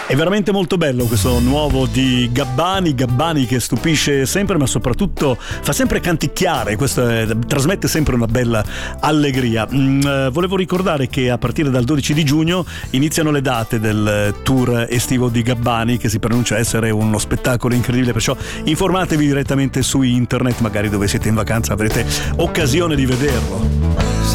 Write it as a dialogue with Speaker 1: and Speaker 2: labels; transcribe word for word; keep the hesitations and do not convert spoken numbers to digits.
Speaker 1: È veramente molto bello questo nuovo di Gabbani, Gabbani che stupisce sempre, ma soprattutto fa sempre canticchiare, questo è, trasmette sempre una bella allegria. Mm, eh, volevo ricordare che a partire dal dodici di giugno iniziano le date del tour estivo di Gabbani, che si pronuncia essere uno spettacolo incredibile, perciò informatevi direttamente su internet, magari dove siete in vacanza avrete occasione di vederlo.